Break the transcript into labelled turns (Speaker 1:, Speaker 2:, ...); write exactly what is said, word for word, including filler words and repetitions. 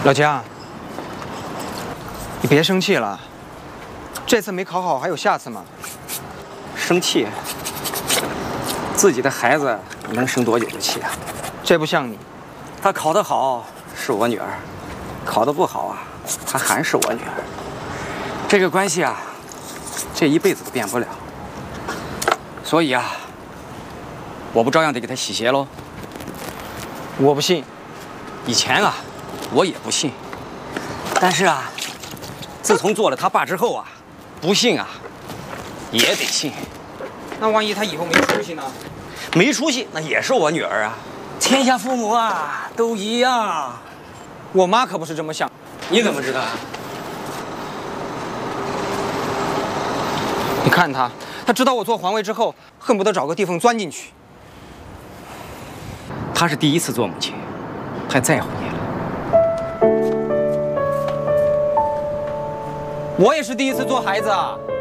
Speaker 1: 老姜，你别生气了，这次没考好还有下次吗？
Speaker 2: 生气？自己的孩子能生多久的气啊？
Speaker 1: 这不像你。
Speaker 2: 她考得好是我女儿，考得不好啊，她还是我女儿。这个关系啊，这一辈子都变不了。所以啊，我不照样得给她洗鞋喽？
Speaker 1: 我不信。
Speaker 2: 以前啊，我也不信。但是啊，自从做了他爸之后啊，不信啊，也得信。
Speaker 1: 那万一他以后没出息呢？
Speaker 2: 没出息，那也是我女儿啊。天下父母啊，都一样。
Speaker 1: 我妈可不是这么想。
Speaker 2: 你怎么知道啊？
Speaker 1: 你看她，她知道我做皇位之后，恨不得找个地缝钻进去。
Speaker 2: 她是第一次做母亲，太在乎你了。
Speaker 1: 我也是第一次做孩子啊。